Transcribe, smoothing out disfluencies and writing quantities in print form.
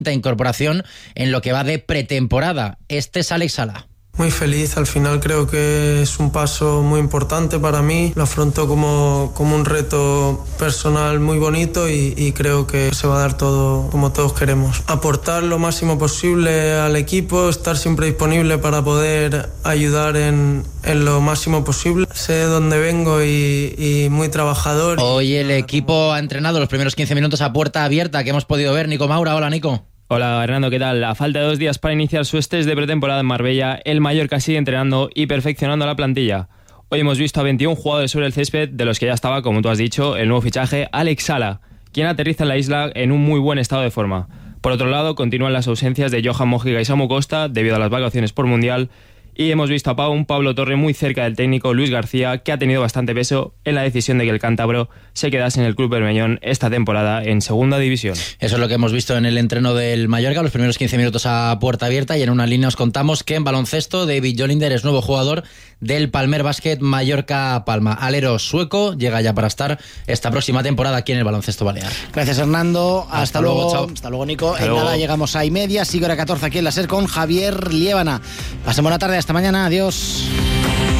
incorporación en lo que va de pretemporada. Este es Alex Sala. Muy feliz, al final creo que es un paso muy importante para mí, lo afronto como un reto personal muy bonito y creo que se va a dar todo como todos queremos. Aportar lo máximo posible al equipo, estar siempre disponible para poder ayudar en lo máximo posible. Sé de dónde vengo y muy trabajador. Hoy el equipo ha entrenado los primeros 15 minutos a puerta abierta que hemos podido ver. Nico Maura, hola Nico. Hola Hernando, ¿qué tal? A falta de 2 días para iniciar sus test de pretemporada en Marbella, el Mallorca sigue entrenando y perfeccionando la plantilla. Hoy hemos visto a 21 jugadores sobre el césped, de los que ya estaba, como tú has dicho, el nuevo fichaje Alex Sala, quien aterriza en la isla en un muy buen estado de forma. Por otro lado, continúan las ausencias de Johan Mojica y Samu Costa debido a las vacaciones por Mundial, y hemos visto a un Pablo Torre muy cerca del técnico Luis García, que ha tenido bastante peso en la decisión de que el cántabro se quedase en el club bermeñón esta temporada en segunda división. Eso es lo que hemos visto en el entreno del Mallorca, los primeros 15 minutos a puerta abierta, y en una línea os contamos que en baloncesto David Jolinder es nuevo jugador del Palmer Basket Mallorca Palma. Alero sueco llega ya para estar esta próxima temporada aquí en el baloncesto balear. Gracias Hernando, hasta luego. Chao. Hasta luego Nico. Hasta en luego. nada llegamos a 1:30, sigue hora 14 aquí en la SER con Javier Liébana. Pasen buena tarde, hasta mañana, adiós.